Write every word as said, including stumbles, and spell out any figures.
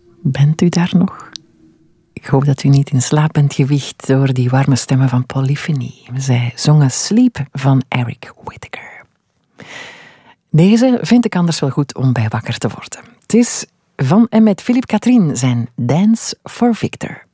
Bent u daar nog? Ik hoop dat u niet in slaap bent gewiegd door die warme stemmen van Polyphony. Zij zongen Sleep van Eric Whitacre. Deze vind ik anders wel goed om bij wakker te worden. Het is van en met Philippe Catherine zijn Dance for Victor.